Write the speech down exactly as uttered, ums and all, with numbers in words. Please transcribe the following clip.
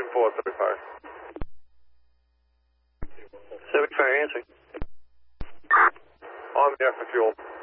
four, seventy-five. seventy-five answering. On the F for fuel.